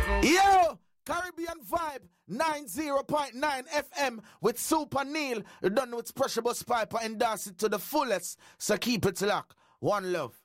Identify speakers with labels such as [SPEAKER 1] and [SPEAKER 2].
[SPEAKER 1] Yo! Caribbean Vibe 90.9 FM with Super Neil. Done with Pressure Bus Piper, endorse it to the fullest. So keep it locked. One love.